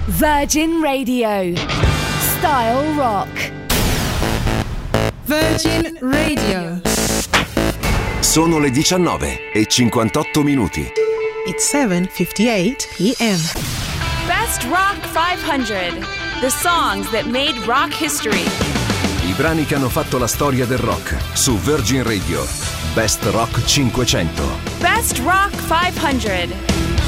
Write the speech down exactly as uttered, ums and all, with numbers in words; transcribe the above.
Virgin Radio. Style Rock. Virgin Radio. Sono le diciannove e cinquantotto minuti. It's seven fifty-eight p.m. Best Rock cinquecento. The songs that made rock history. I brani che hanno fatto la storia del rock su Virgin Radio. Best Rock cinquecento. Best Rock cinquecento.